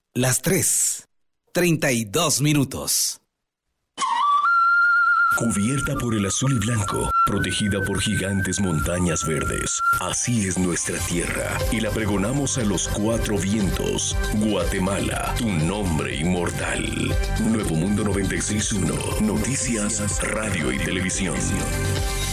Las 3:32. Cubierta por el azul y blanco, protegida por gigantes montañas verdes. Así es nuestra tierra y la pregonamos a los cuatro vientos. Guatemala, tu nombre inmortal. Nuevo Mundo 96.1, noticias, radio y televisión.